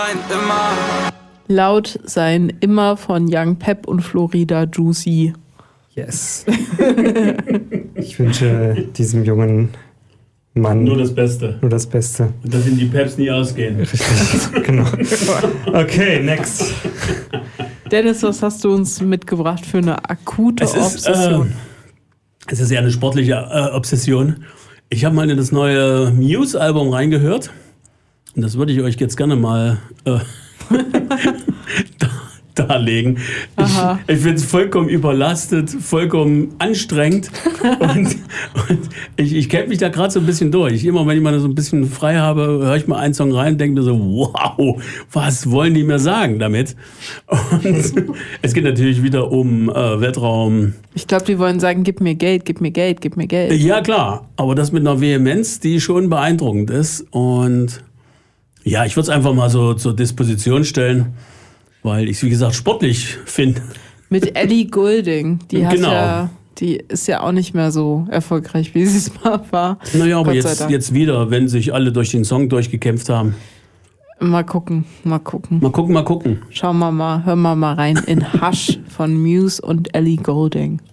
Laut sein immer von Young Pep und Florida Juicy. Yes. Ich wünsche diesem jungen Mann nur das Beste. Nur das Beste. Und dass ihm die Peps nie ausgehen. Richtig, genau. Okay, next. Dennis, was hast du uns mitgebracht für eine akute Obsession? Es ist ja eine sportliche Obsession. Ich habe mal in das neue Muse-Album reingehört. Und das würde ich euch jetzt gerne mal darlegen. Ich finde es vollkommen überlastet, vollkommen anstrengend. und ich kämpfe mich da gerade so ein bisschen durch. Immer wenn ich mal so ein bisschen frei habe, höre ich mal einen Song rein und denke mir so, wow, was wollen die mir sagen damit? Und es geht natürlich wieder um Weltraum. Ich glaube, die wollen sagen, gib mir Geld, gib mir Geld, gib mir Geld. Ja, klar. Aber das mit einer Vehemenz, die schon beeindruckend ist. Und ja, ich würde es einfach mal so zur Disposition stellen, weil ich es, wie gesagt, sportlich finde. Mit Ellie Goulding, die ist ja auch nicht mehr so erfolgreich, wie sie es mal war. Naja, aber jetzt wieder, wenn sich alle durch den Song durchgekämpft haben. Mal gucken. Schauen wir mal. Schauen wir mal, hören wir mal rein in Hush von Muse und Ellie Goulding.